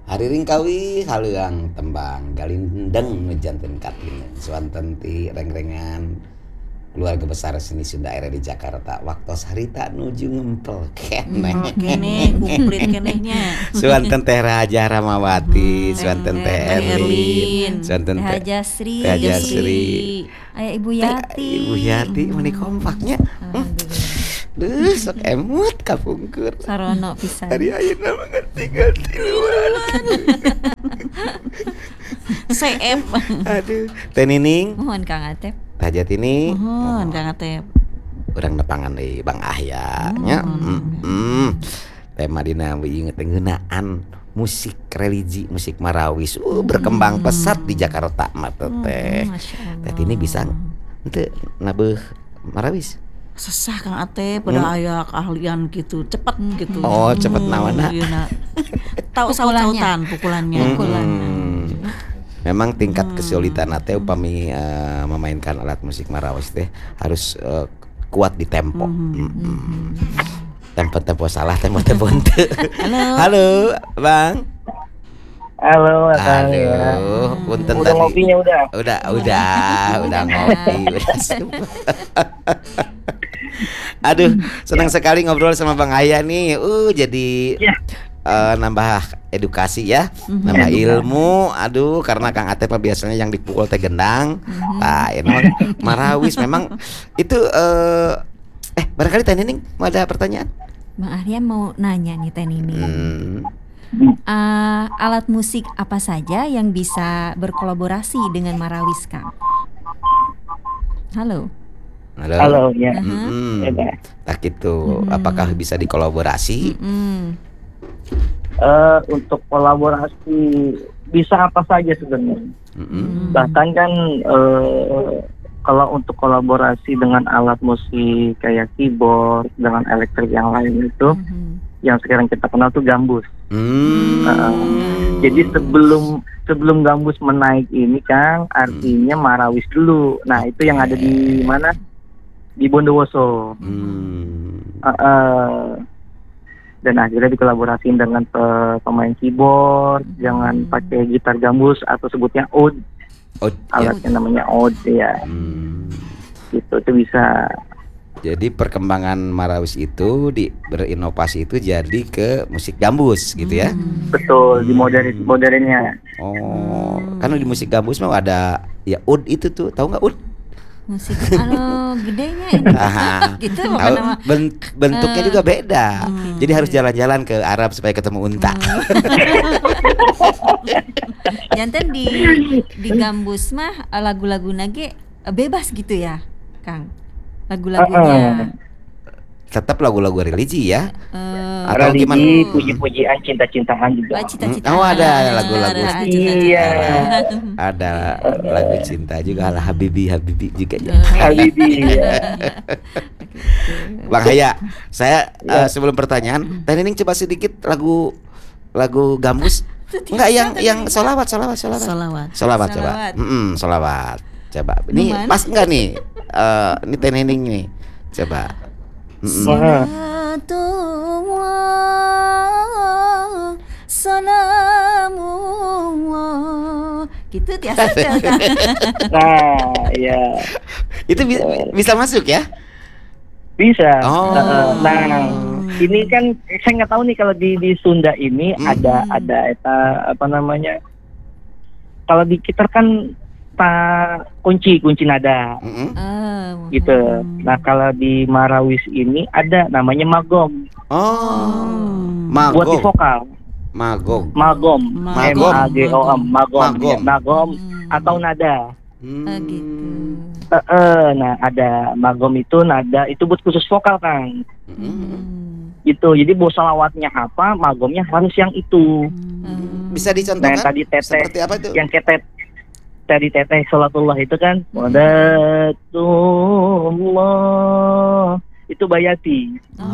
Hariring kawi haluang tembang galindeng nujanten katlina suanten ti rengrengan keluarga besar seni Sunda era di Jakarta waktos harita nuju ngempel keneh kumplit kenehnya suanten teh Raja Ramawati suanten teh Erlin suanten teh Jasri aya Ibu Yati mani kompaknya duh sok emut kapungkur sarono pisan hari ayeuna mah ganti-ganti CF aduh teh Nining mohon Kang Atep Hajat ini mohon Kang Atep urang nepangan deui Bang Ahya nya tema dina inget ngeunaan musik religi musik marawis berkembang pesat di Jakarta mah teh ini bisa henteu nabeuh marawis sesah Kang Atep pada aya keahlian gitu cepet gitu cepet nawana tahu sautan pukulannya memang tingkat kesulitan teh upami memainkan alat musik marawis teh harus kuat di tempo. Tempo salah, tempo henteu. Halo, Bang. Halo. Punten udah tadi. Ngopinya udah ngopi, udah Aduh, senang sekali ngobrol sama Bang Ahya nih. Jadi nambah edukasi ya, nambah ilmu. Aduh, karena Kang Atep biasanya yang dipukul teh gendang. Nah, ini marawis memang itu barangkali Teh Nining mau ada pertanyaan? Bang Arya mau nanya nih Teh Nining. Alat musik apa saja yang bisa berkolaborasi dengan marawis, Kang? Halo ya. Tak itu, apakah bisa dikolaborasi? Untuk kolaborasi bisa apa saja sebenarnya. Bahkan kan kalau untuk kolaborasi dengan alat musik kayak keyboard dengan elektrik yang lain itu, yang sekarang kita kenal tuh gambus. Jadi sebelum gambus menaik ini kan artinya marawis dulu. Nah itu yang ada di mana? Di Bondowoso. Dan akhirnya dikolaborasiin dengan pemain keyboard, jangan pakai gitar gambus atau sebutnya oud. Alatnya namanya oud ya. Gitu itu bisa. Jadi perkembangan marawis itu berinovasi itu jadi ke musik gambus gitu ya. Betul, di modernnya. Karena di musik gambus mah ada ya oud itu tuh, tahu nggak oud? Musik gedenya ini. Gitu nama. Bentuknya juga beda. Jadi harus jalan-jalan ke Arab supaya ketemu unta. Janten di gambus mah lagu-lagu nage bebas gitu ya, Kang. Lagu-lagunya tetap lagu-lagu religi ya. Atau religi, gimana? Puji-pujian, cinta-cintaan juga. Ada lagu-lagu. Iya. Ada lagu cinta juga, ala Habibi juga. Habibi. Bang Ahya, saya sebelum pertanyaan, Teh Nining coba sedikit lagu gambus. Enggak yang solawat coba. Solawat. Coba. Ini pas enggak nih? Ini Teh Nining nih. Coba. Salamullah gitu tiasa. Nah, ya. Itu bisa masuk ya? Bisa. Ini kan saya nggak tahu nih kalau di Sunda ini ada apa namanya? Kalau di kita kan kunci nada. Gitu. Nah, kalau di marawis ini ada namanya magom. Magom. Buat di vokal. Magom. M-A-G-O-M. Magom atau nada. Gitu. Nah, ada magom itu nada itu buat khusus vokal, Kang. Gitu. Jadi bos salawatnya apa, magomnya harus yang itu. Bisa dicontohkan? Nah, tadi teteh seperti apa itu? Yang tadi teteh salatullah itu kan wadatullah itu bayati.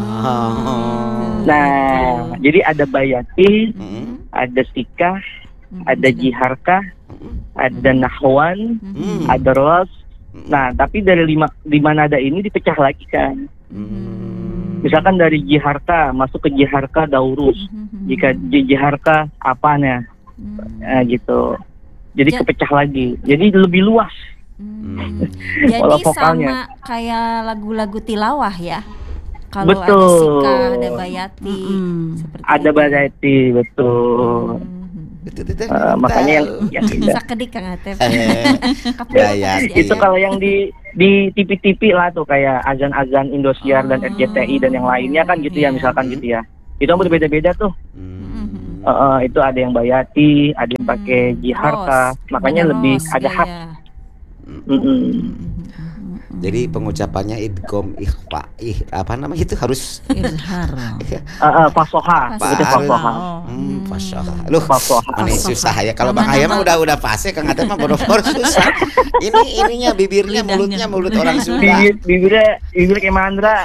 Nah, jadi ada bayati, ada sikah, ada jiharkah, ada nahwan, ada ros. Nah, tapi dari lima nada ini dipecah lagi kan. Misalkan dari Jiharka masuk ke Jiharka Daurus. Jika Jiharka apanya, gitu. Jadi kepecah lagi. Jadi lebih luas. Jadi sama kayak lagu-lagu tilawah ya. Kalau betul. Ada Sika, ada Bayati, seperti ada itu. Bayati, betul. Makanya yang Sakedik Kang Atep. Itu kalau yang di TV-TV lah tuh kayak azan-azan Indosiar dan RCTI dan yang lainnya kan gitu ya, misalkan gitu ya. Itu berbeda-beda tuh. Itu ada yang Bayati, ada yang pakai Jiharka, makanya lebih ada hak. Jadi pengucapannya idgham ikhfa apa namanya itu harus fasoha. Fasoha. Loh, aneh susah ya. Kalau Bang Ayah mah udah fase, Kang Atep mah boro-boro susah. Ininya bibirnya mulut orang Sunda. Bibir kayak mandra.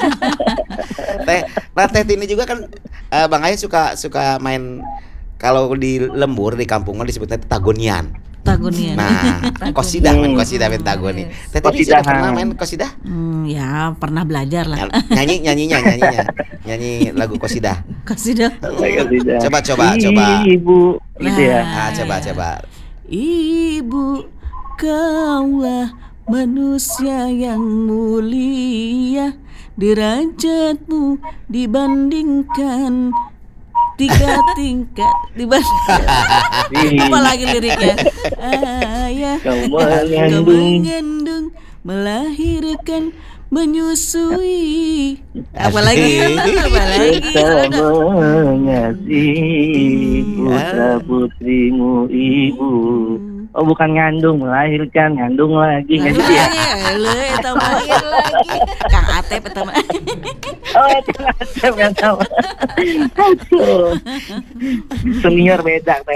Teh ini juga kan Bang Ayah suka main kalau di lembur di kampungnya disebutnya tagonian. Nah, kosidah main tagoni. Teh ini sudah pernah main kosidah? Ya pernah belajar lah. Nyanyinya nyanyi lagu kosidah. Coba. Ibu, gitu ya. Coba. Ibu, kaulah manusia yang mulia, derajatmu dibandingkan 3 tingkat dibandingkan. Apa lagi liriknya? Ayah, kau mengandung, melahirkan, menyusui. Apalagi? Kita mengasihi putra putrimu ibu. Oh bukan ngandung, melahirkan, ngandung lagi. Ngandung lagi, itu lahir lagi. Kang Atep itu mah. Oh itu Atep yang tahu. Aduh. Senior beda teh.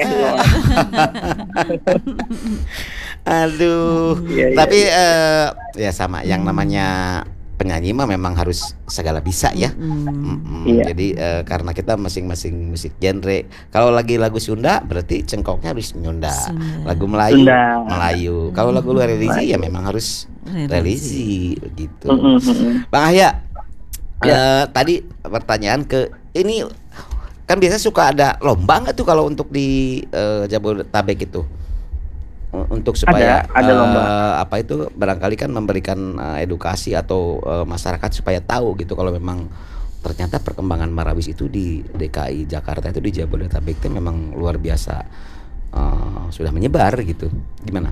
Aduh. Tapi ya sama yang namanya penyanyi mah memang harus segala bisa ya. Jadi karena kita masing-masing musik genre. Kalau lagi lagu Sunda berarti cengkoknya harus Nyunda. Lagu Melayu Melayu. Kalau lagu luar religi ya memang harus religi gitu. Bang Ahya, tadi pertanyaan ke ini kan biasa suka ada lomba nggak tuh kalau untuk di Jabodetabek itu? Untuk supaya ada lomba. Apa itu barangkali kan memberikan edukasi atau masyarakat supaya tahu gitu kalau memang ternyata perkembangan Marawis itu di DKI Jakarta itu di Jabodetabek itu memang luar biasa sudah menyebar gitu. Gimana?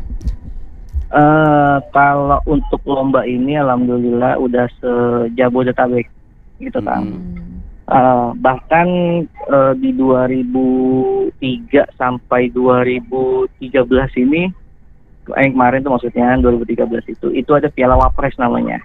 Kalau untuk lomba ini alhamdulillah udah se-Jabodetabek gitu kan. Bahkan di 2003 sampai 2013 ini kemarin tuh maksudnya 2013 itu ada Piala Wapres namanya.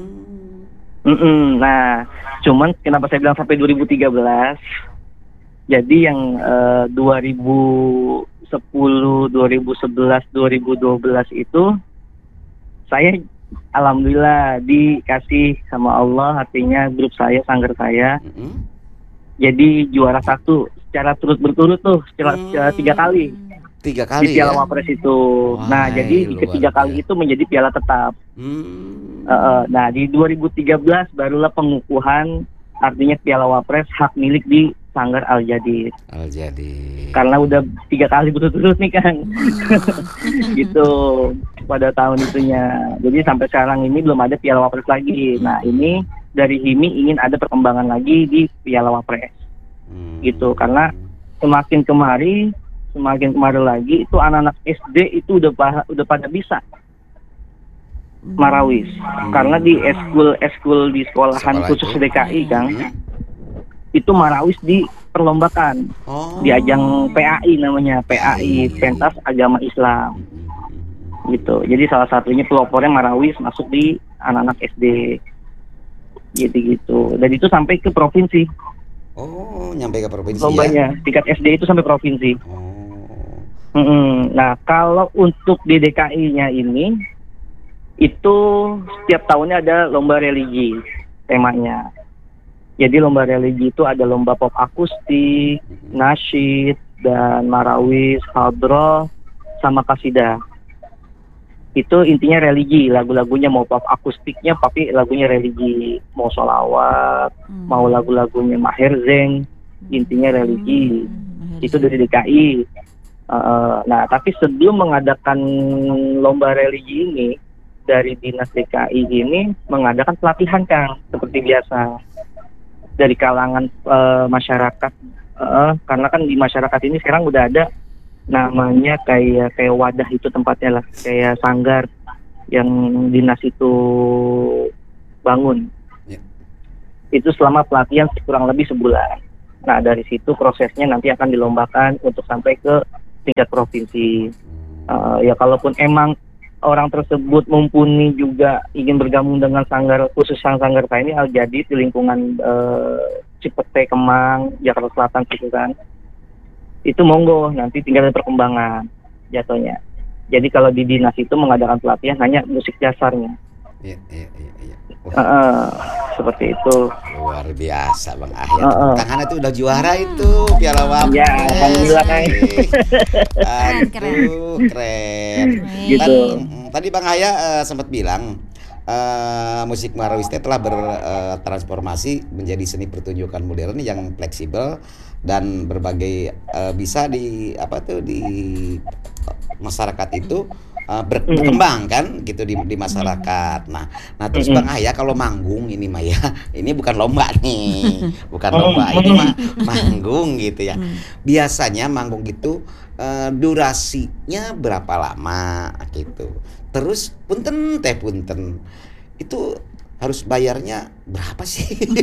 Nah, cuman kenapa saya bilang sampai 2013? Jadi yang 2010, 2011, 2012 itu saya alhamdulillah dikasih sama Allah, artinya grup saya, sanggar saya, jadi juara 1 secara berturut tuh, secara 3 kali. 3 kali di Piala ya? Wapres itu. Nah, jadi di ketiga kali itu menjadi piala tetap. Nah, di 2013 barulah pengukuhan, artinya Piala Wapres hak milik di Sanggar Al-Jadid. Karena udah 3 kali berturut-turut nih kan. Gitu pada tahun itunya. Jadi sampai sekarang ini belum ada Piala Wapres lagi. Nah, ini dari HIMI ingin ada perkembangan lagi di Piala Wapres. Gitu, karena semakin kemari lagi itu anak-anak SD itu udah pada bisa Marawis. Karena di eskul di sekolahan khusus DKI Kang, itu Marawis diperlombakan di ajang PAI namanya, PAI Pentas Agama Islam gitu. Jadi salah satunya pelopornya Marawis masuk di anak-anak SD gitu. Dan itu sampai ke provinsi. Oh, nyampe ke provinsi lombanya, ya? Tingkat SD itu sampai provinsi. Nah, kalau untuk di DKI-nya ini itu setiap tahunnya ada lomba religi temanya. Jadi lomba religi itu ada lomba pop akustik, nasyid, dan marawis, hadroh, sama kasidah. Itu intinya religi, lagu-lagunya mau pop akustiknya tapi lagunya religi, mau sholawat, mau lagu-lagunya Maher Zain, intinya religi. Itu dari DKI. Nah, tapi sebelum mengadakan lomba religi ini, dari Dinas DKI ini mengadakan pelatihan, Kang, seperti biasa dari kalangan masyarakat, karena kan di masyarakat ini sekarang udah ada namanya kayak wadah itu tempatnya lah, kayak sanggar yang dinas itu bangun. Itu selama pelatihan kurang lebih sebulan. Nah, dari situ prosesnya nanti akan dilombakan untuk sampai ke tingkat provinsi. Ya kalaupun emang orang tersebut mumpuni juga ingin bergabung dengan sanggar, khusus sanggar ini jadi di lingkungan Cipete, Kemang, Jakarta Selatan gitu kan. Itu monggo, nanti tinggal ada perkembangan jatuhnya. Jadi kalau di dinas itu mengadakan pelatihan hanya musik dasarnya. Iya. Seperti itu. Luar biasa Bang Ahya. Tangannya tuh udah juara itu Piala Wapres. Ya, alhamdulillah. Keren. Gitu. Tadi Bang Ahya sempat bilang musik Marawis telah bertransformasi menjadi seni pertunjukan modern yang fleksibel dan berbagai bisa di masyarakat itu berkembang kan gitu di masyarakat. Nah terus Bang Ahya kalau manggung ini Maya, ini bukan lomba nih, bukan lomba, ini manggung gitu ya. Biasanya manggung gitu durasinya berapa lama gitu. Terus punten itu harus bayarnya berapa sih?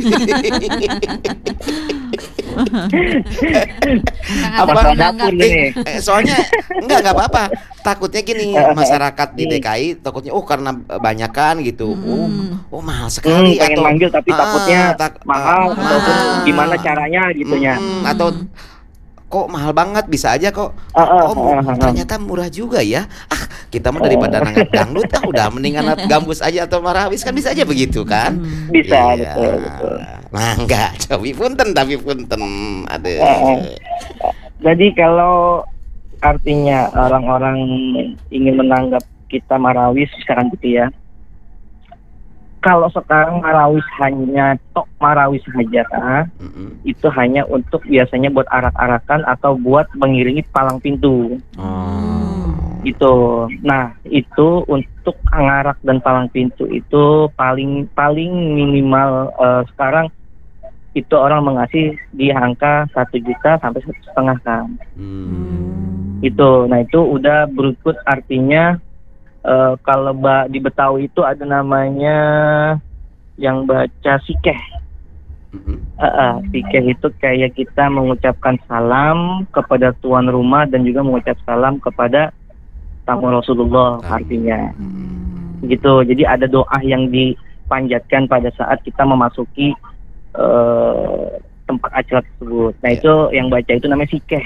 Soalnya enggak apa-apa. Takutnya gini, masyarakat di DKI takutnya karena banyakan gitu. Mahal sekali, pengen atau manggil tapi takutnya mahal ataupun gimana caranya gitunya. Atau kok mahal banget, bisa aja kok. Ternyata murah juga ya. Kita mah daripada nangat dangdut udah mendingan gambus aja atau marawis, kan bisa aja begitu kan? Bisa, iya. betul. Nah enggak, tapi punten. Aduh. Jadi kalau artinya orang-orang ingin menanggap kita marawis sekarang gitu ya. Kalau sekarang marawis hanya tok marawis saja, itu hanya untuk biasanya buat arak-arakan atau buat mengiringi palang pintu. Itu. Nah, itu untuk ngarak dan palang pintu itu paling minimal sekarang itu orang mengasih di angka 1 juta sampai 1,5 kan. Itu. Nah, itu udah berikut artinya kalau di Betawi itu ada namanya yang baca sikeh. Sikeh itu kayak kita mengucapkan salam kepada tuan rumah dan juga mengucap salam kepada tamu Rasulullah artinya. Gitu. Jadi ada doa yang dipanjatkan pada saat kita memasuki tempat acara tersebut. Nah, itu yang baca itu namanya sikeh.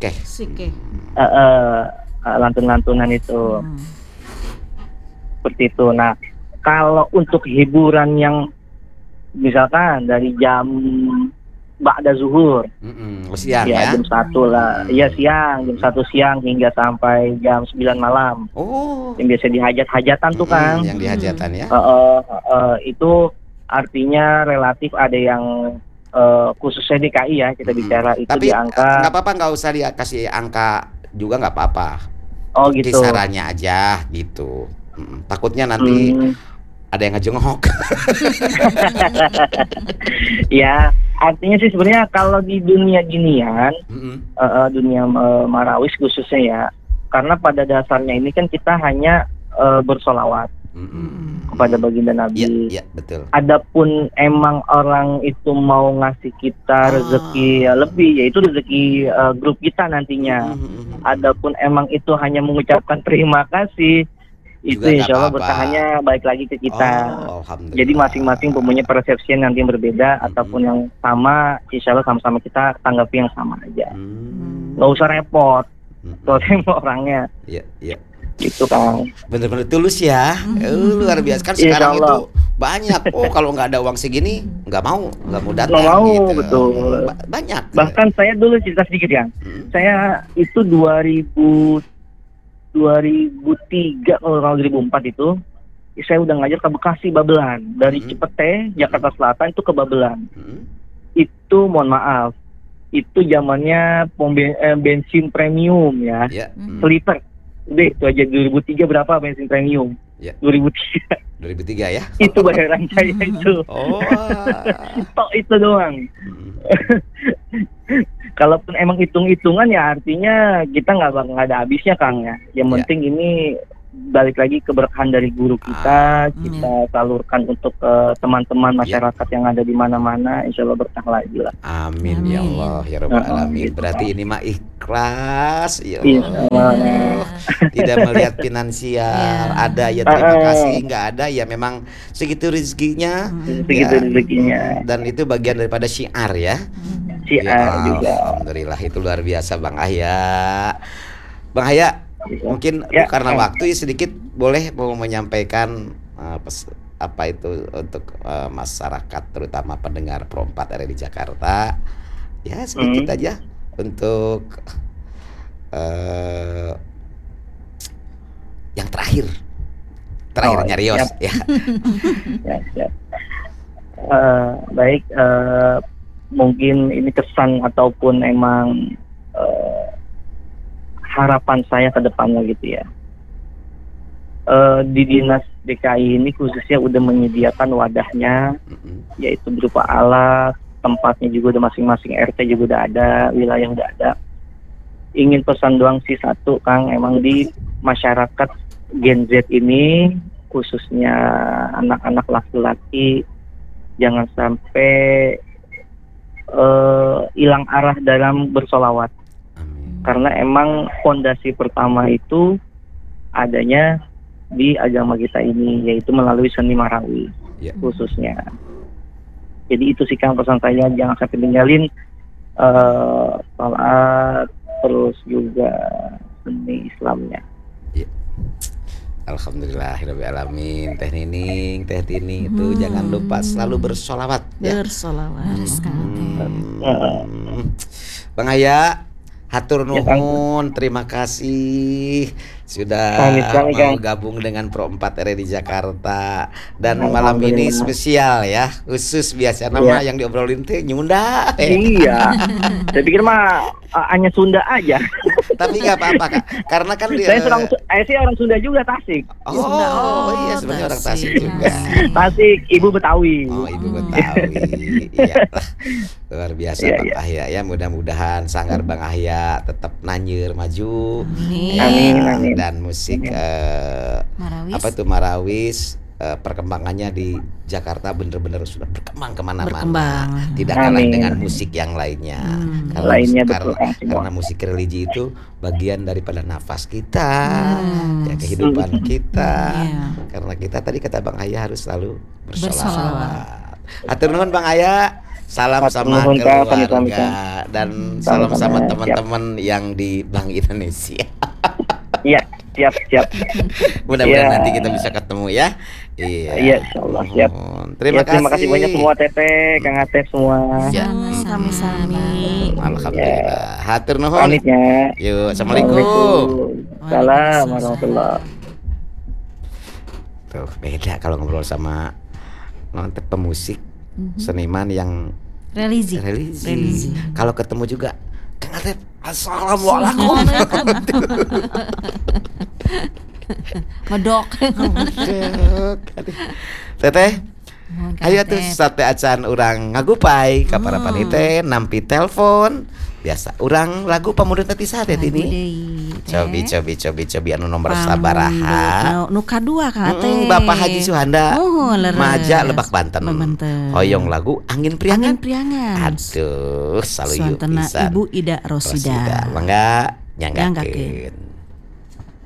Lantun-lantunan itu. Seperti itu. Nah, kalau untuk hiburan yang misalkan dari jam ba'da zuhur, siang ya? Jam 1 lah. Iya, siang, jam 1 siang hingga sampai jam 9 malam. Yang biasa dihajat-hajatan tuh kan. Yang dihajatan ya. Itu artinya relatif ada yang khususnya DKI ya, kita bicara itu. Tapi di angka. Nggak apa-apa, nggak usah dikasih angka juga, nggak apa-apa. Gitu. Kisarannya aja gitu. Takutnya nanti ada yang ngejengok. Ya, artinya sih sebenarnya kalau di dunia ginian, dunia marawis khususnya ya, karena pada dasarnya ini kan kita hanya bersolawat kepada baginda Nabi. Iya, betul. Adapun emang orang itu mau ngasih kita rezeki lebih, yaitu rezeki grup kita nantinya. Adapun emang itu hanya mengucapkan terima kasih, itu insya Allah bertahannya balik lagi ke kita. Jadi masing-masing punya persepsi nanti yang berbeda ataupun yang sama, insya Allah sama-sama kita tanggapi yang sama aja. Nggak usah repot kalau orangnya. Iya. Gitu Kang. Bener-bener tulus ya. Luar biasa kan sekarang itu banyak. Kalau nggak ada uang segini nggak mau datang. Nggak mau gitu. Betul. Banyak. Bahkan saya dulu cerita sedikit ya. Saya itu 2003 kalau 2004 itu saya udah ngajar ke Bekasi Babelan dari Cipete Jakarta Selatan itu ke Babelan. Itu mohon maaf itu zamannya bensin premium ya, seliter. Udah itu aja 2003 berapa bensin premium? 2003 ya. Itu bayaran saya itu. Tok itu doang. Kalaupun emang hitung-hitungan ya artinya kita nggak ada habisnya Kang ya. Yang penting ini balik lagi keberkahan dari guru kita salurkan untuk teman-teman masyarakat yang ada di mana-mana, insya Allah berkah lagi lah. Amin ya Allah ya Rabbal alamin. Berarti ini mah ikhlas ya Allah. Tidak melihat finansial, ada ya terima kasih, nggak ada ya memang segitu rezekinya. Rezekinya. Dan itu bagian daripada syiar ya. Syiar juga. Alhamdulillah itu luar biasa Bang Ahya. Bang Ahya, mungkin karena waktu sedikit boleh mau menyampaikan apa itu untuk masyarakat terutama pendengar Pro 4 RRI di Jakarta ya sedikit aja untuk yang terakhirnya Rios ya. Baik, mungkin ini kesan ataupun emang harapan saya ke depannya gitu ya. Di Dinas DKI ini khususnya udah menyediakan wadahnya, yaitu berupa alat, tempatnya juga udah masing-masing RT juga udah ada, wilayah udah ada. Ingin pesan doang sih satu Kang, emang di masyarakat Gen Z ini khususnya anak-anak laki-laki jangan sampai hilang arah dalam bersolawat. Karena emang fondasi pertama itu adanya di agama kita ini, yaitu melalui seni marawi khususnya. Jadi itu sih Kang pesan saya, jangan sampai tinggalin salat, terus juga seni Islamnya. Alhamdulillahirabbil alamin. Teh Nining, Teh Tini itu jangan lupa selalu bersolawat ya. Bersolawat. Bang Ahya, hatur nuhun, terima kasih sudah mau gabung dengan Pro 4 RRI di Jakarta. Dan malam ini spesial ya, khusus biasa nama yang diobrolin teh Nyunda. Iya. Saya pikir mah hanya Sunda aja. Tapi nggak apa-apa Kak, karena kan saya orang Sunda juga, Tasik. Iya sebenarnya orang Tasik juga. Tasik, Ibu Betawi. Ibu Betawi. Iya. Luar biasa Bang Ahya ya, mudah-mudahan sanggar Bang Ahya tetap nanyir maju. Amin. Dan musik Marawis perkembangannya di Jakarta bener-bener sudah berkembang kemana-mana, tidak kalah dengan musik yang lainnya. Karena musik religi itu bagian daripada nafas kita, ya kehidupan kita. Karena kita tadi kata Bang Ahya harus selalu bersolawat. Atur nuhun Bang Ahya. Salam sama keluarga dan salam sama teman-teman yang di Bank Indonesia. Iya, siap. Mudah-mudahan nanti kita bisa ketemu ya. Iya, insyaallah siap. Terima kasih banyak semua Teteh, Kang Atep semua. Sama-sama. Alhamdulillah. Hatur nuhun. Pamitnya. Yuk, assalamualaikum. Salam warahmatullah. Tuh beda kalau ngobrol sama nonton pemusik, seniman yang religi. Kalau ketemu juga Kang Atep, assalamualaikum. Medok. Teteh, ayo tuh sate acan urang ngagupai ka para panite nampi telepon. Biasa urang lagu pamudun teh sate ini. Cobi anu nomor sabaraha. Nu kadua Kang Ateh. Bapak Haji Suhanda. Maja Lebak Banten. Hoyong lagu Angin Priangan. Aduh, saluyu pisan. Ibu Ida Rosida. Mangga nyanggakeun.